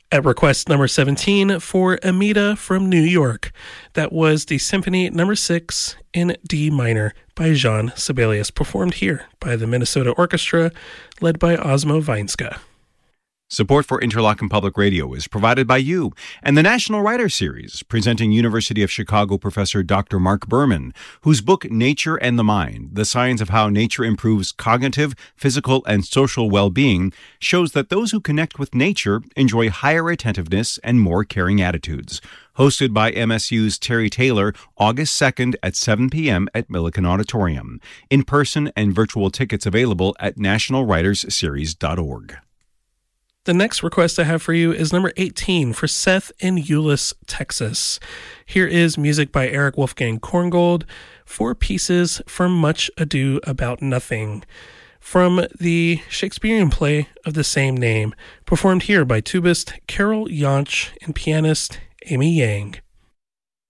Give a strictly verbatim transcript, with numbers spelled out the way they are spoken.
At request number seventeen for Amida from New York, that was the Symphony number six in D minor by Jean Sibelius, performed here by the Minnesota Orchestra, led by Osmo Weinska. Support for Interlochen Public Radio is provided by you and the National Writer Series, presenting University of Chicago professor Doctor Mark Berman, whose book Nature and the Mind, The Science of How Nature Improves Cognitive, Physical, and Social Well-Being, shows that those who connect with nature enjoy higher attentiveness and more caring attitudes. Hosted by M S U's Terry Taylor, August second at seven p.m. at Millikan Auditorium. In-person and virtual tickets available at national writers series dot org. The next request I have for you is number eighteen for Seth in Euless, Texas. Here is music by Eric Wolfgang Korngold, four pieces from Much Ado About Nothing, from the Shakespearean play of the same name, performed here by tubist Carol Yonch and pianist Amy Yang.